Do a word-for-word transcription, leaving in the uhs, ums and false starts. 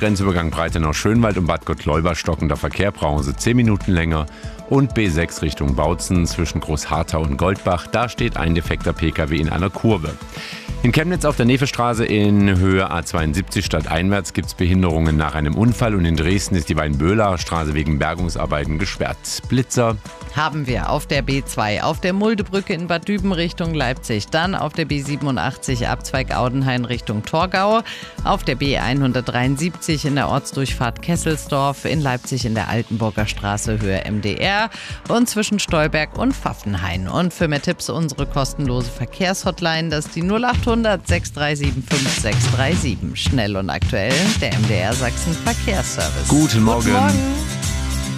Grenzübergang Breitenau-Schönwald und Bad Gottleuba stockender Verkehr, brauchen Sie zehn Minuten länger. Und B sechs Richtung Bautzen zwischen Großharthau und Goldbach, da steht ein defekter Pkw in einer Kurve. In Chemnitz auf der Nefestraße in Höhe A zweiundsiebzig stadteinwärts gibt es Behinderungen nach einem Unfall und in Dresden ist die Weinböhler Straße wegen Bergungsarbeiten gesperrt. Blitzer haben wir auf der B zwei, auf der Muldebrücke in Bad Düben Richtung Leipzig, dann auf der B siebenundachtzig Abzweig Audenhain Richtung Torgau, auf der B hundertdreiundsiebzig in der Ortsdurchfahrt Kesselsdorf, in Leipzig in der Altenburger Straße Höhe M D R und zwischen Stolberg und Pfaffenhain. Und für mehr Tipps unsere kostenlose Verkehrshotline, das ist die null achthundert sechs drei sieben fünf sechs drei sieben. Schnell und aktuell, der M D R Sachsen Verkehrsservice. Guten Morgen. Guten Morgen.